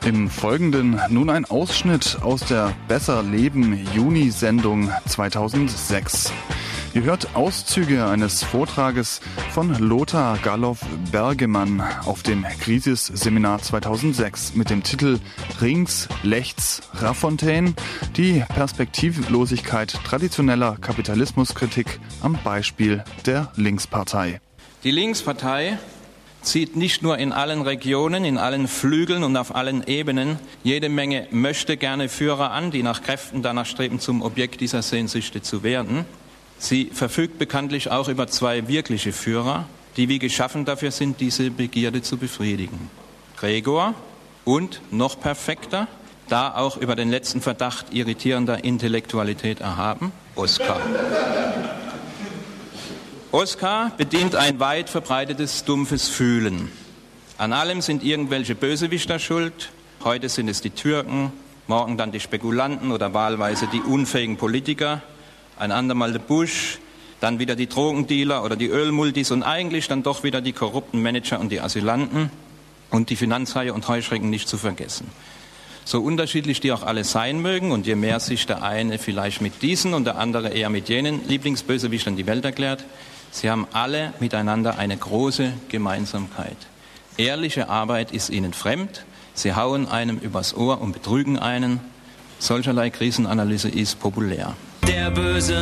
Im Folgenden nun ein Ausschnitt aus der Besser Leben Juni-Sendung 2006. Ihr hört Auszüge eines Vortrages von Lothar Galloff-Bergemann auf dem Krisis-Seminar 2006 mit dem Titel Rinks, Lechts, Raffontaine, die Perspektivlosigkeit traditioneller Kapitalismuskritik am Beispiel der Linkspartei. Die Linkspartei zieht nicht nur in allen Regionen, in allen Flügeln und auf allen Ebenen jede Menge möchte-gerne Führer an, die nach Kräften danach streben, zum Objekt dieser Sehnsüchte zu werden. Sie verfügt bekanntlich auch über zwei wirkliche Führer, die wie geschaffen dafür sind, diese Begierde zu befriedigen. Gregor und, noch perfekter, da auch über den letzten Verdacht irritierender Intellektualität erhaben, Oskar. Oskar bedient ein weit verbreitetes, dumpfes Fühlen. An allem sind irgendwelche Bösewichter schuld. Heute sind es die Türken, morgen dann die Spekulanten oder wahlweise die unfähigen Politiker. Ein andermal der Bush, dann wieder die Drogendealer oder die Ölmultis und eigentlich dann doch wieder die korrupten Manager und die Asylanten und die Finanzhaie und Heuschrecken nicht zu vergessen. So unterschiedlich die auch alle sein mögen und je mehr sich der eine vielleicht mit diesen und der andere eher mit jenen Lieblingsbösewichtern die Welt erklärt, sie haben alle miteinander eine große Gemeinsamkeit. Ehrliche Arbeit ist ihnen fremd, sie hauen einem übers Ohr und betrügen einen. Solcherlei Krisenanalyse ist populär. Der böse